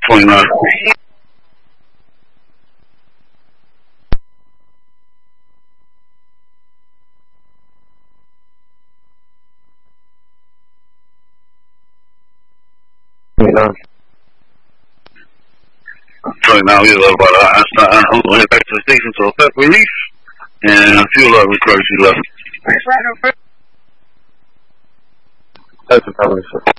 29. So now you're about I start on the way back to the station to effect release, and fuel up with crazy left. That's a